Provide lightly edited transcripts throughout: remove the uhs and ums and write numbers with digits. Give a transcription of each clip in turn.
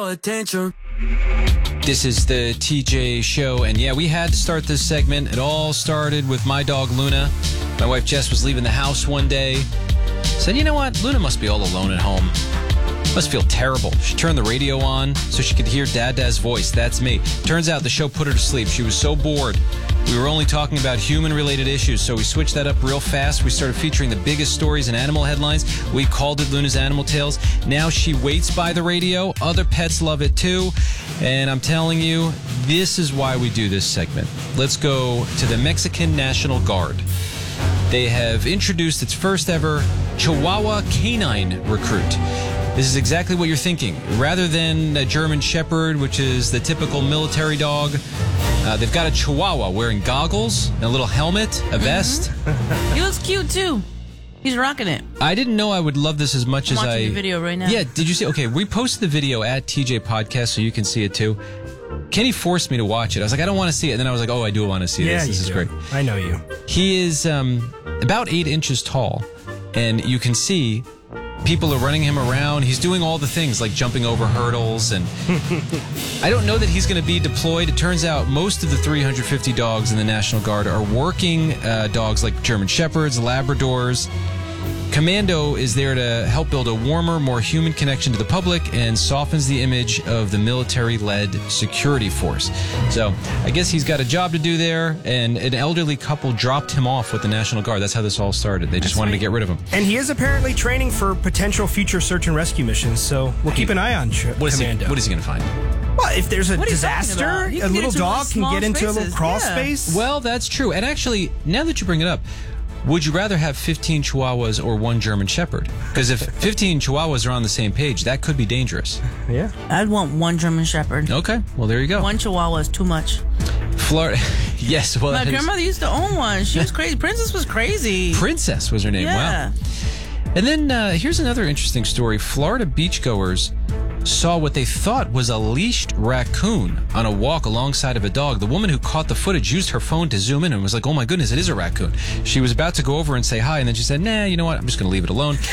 Attention. This is the TJ Show, and yeah, we had to start this segment. It all started with my dog, Luna. My wife, Jess, was leaving the house one day. Said, you know what? Luna must be all alone at home. Must feel terrible. She turned the radio on so she could hear Dada's voice. That's me. Turns out the show put her to sleep. She was so bored. We were only talking about human-related issues, so we switched that up real fast. We started featuring the biggest stories and animal headlines. We called it Luna's Animal Tales. Now she waits by the radio. Other pets love it too. And I'm telling you, this is why we do this segment. Let's go to the Mexican National Guard. They have introduced its first ever Chihuahua canine recruit. This is exactly what you're thinking. Rather than a German Shepherd, which is the typical military dog, they've got a Chihuahua wearing goggles, and a little helmet, a vest. He looks cute, too. He's rocking it. I didn't know I would love this as much as I... I'm watching the video right now. Yeah, did you see? Okay, we posted the video at TJ Podcast so you can see it, too. Kenny forced me to watch it. I was like, I don't want to see it. And then I was like, oh, I do want to see this. This is great. I know you. He is about 8 inches tall, and you can see... people are running him around. He's doing all the things like jumping over hurdles. And I don't know that he's going to be deployed. It turns out most of the 350 dogs in the National Guard are working dogs like German Shepherds, Labradors. Commando is there to help build a warmer, more human connection to the public and softens the image of the military-led security force. So I guess he's got a job to do there, and an elderly couple dropped him off with the National Guard. That's how this all started. They just wanted to get rid of him. And he is apparently training for potential future search and rescue missions, so we'll keep an eye on Commando. What is he going to find? Well, if there's a disaster, a little dog can get into a little crawl space. Well, that's true. And actually, now that you bring it up, would you rather have 15 Chihuahuas or 1 German Shepherd? Because if 15 Chihuahuas are on the same page, that could be dangerous. Yeah. I'd want 1 German Shepherd. Okay, well, there you go. 1 Chihuahua is too much. Florida, yes. Well, my grandmother used to own one. She was crazy. Princess was crazy. Princess was her name. Yeah. Wow. And then here's another interesting story. Florida beachgoers saw what they thought was a leashed raccoon on a walk alongside of a dog. The woman who caught the footage used her phone to zoom in and was like, oh my goodness, it is a raccoon. She was about to go over and say hi, and then she said, nah, you know what? I'm just going to leave it alone.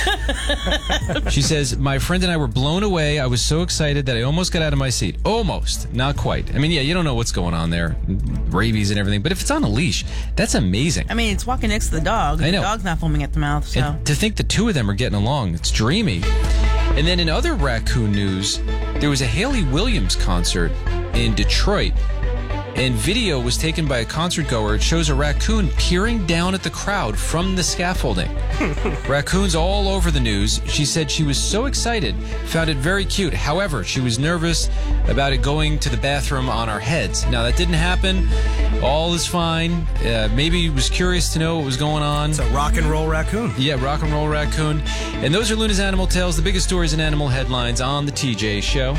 She says, my friend and I were blown away. I was so excited that I almost got out of my seat. Almost. Not quite. I mean, yeah, you don't know what's going on there. Rabies and everything. But if it's on a leash, that's amazing. I mean, it's walking next to the dog. I know. The dog's not foaming at the mouth, so. And to think the two of them are getting along, it's dreamy. And then in other raccoon news, there was a Haley Williams concert in Detroit, and video was taken by a concert goer. It shows a raccoon peering down at the crowd from the scaffolding. Raccoons all over the news. She said she was so excited, found it very cute. However, she was nervous about it going to the bathroom on our heads. Now, that didn't happen. All is fine. Maybe was curious to know what was going on. It's a rock and roll raccoon. Yeah, rock and roll raccoon. And those are Luna's Animal Tales, the biggest stories and animal headlines on the TJ Show.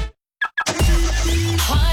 Hot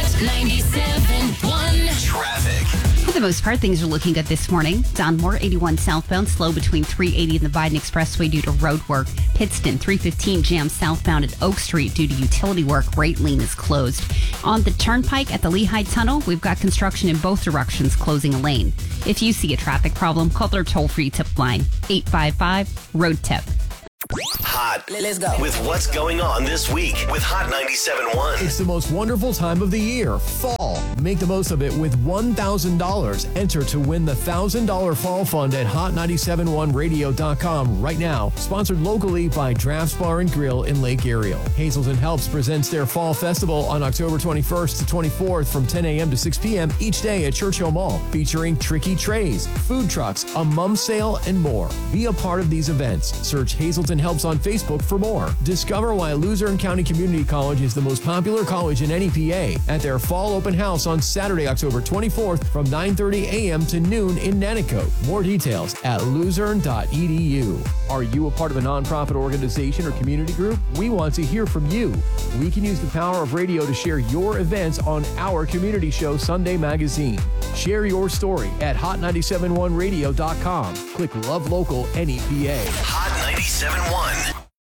97.1 Traffic. For the most part, things are looking good this morning. Donmore, 81 southbound, slow between 380 and the Biden Expressway due to road work. Pittston, 315 jam southbound at Oak Street due to utility work. Great Lane is closed. On the Turnpike at the Lehigh Tunnel, we've got construction in both directions, closing a lane. If you see a traffic problem, call their toll-free tip line, 855-ROAD-TIP. Hot. Let's go. With what's going on this week with Hot 97.1. It's the most wonderful time of the year, fall. Make the most of it with $1,000. Enter to win the $1,000 fall fund at hot971radio.com right now. Sponsored locally by Drafts Bar and Grill in Lake Ariel. Hazelton Helps presents their Fall Festival on October 21st to 24th from 10 a.m. to 6 p.m. each day at Churchill Mall, featuring tricky trays, food trucks, a mum sale, and more. Be a part of these events. Search Hazelton Helps on Facebook for more. Discover why Luzerne County Community College is the most popular college in NEPA at their fall open house on Saturday, October 24th from 9:30 a.m. to noon in Nanticoke. More details at luzerne.edu. Are you a part of a nonprofit organization or community group? We want to hear from you. We can use the power of radio to share your events on our community show, Sunday Magazine. Share your story at hot971radio.com. Click Love Local NEPA. Hot 97.1.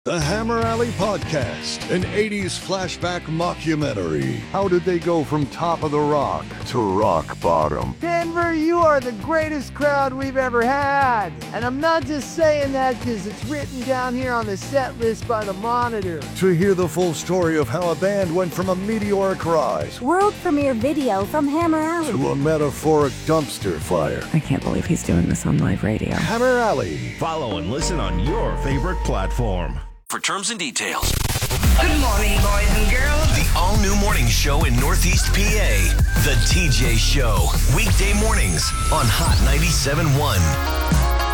The Hammer Alley Podcast, an 80s flashback mockumentary. How did they go from top of the rock to rock bottom? Denver, you are the greatest crowd we've ever had. And I'm not just saying that because it's written down here on the set list by the Monitor. To hear the full story of how a band went from a meteoric rise, world premiere video from Hammer Alley, to a metaphoric dumpster fire. I can't believe he's doing this on live radio. Hammer Alley. Follow and listen on your favorite platform. For terms and details. Good morning, boys and girls. The all-new morning show in Northeast PA. The TJ Show. Weekday mornings on Hot 97.1.